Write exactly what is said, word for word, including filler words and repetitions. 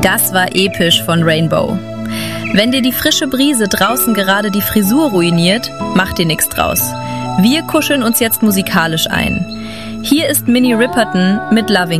Das war episch von Rainbow. Wenn dir die frische Brise draußen gerade die Frisur ruiniert, mach dir nichts draus. Wir kuscheln uns jetzt musikalisch ein. Hier ist Minnie Riperton mit Loving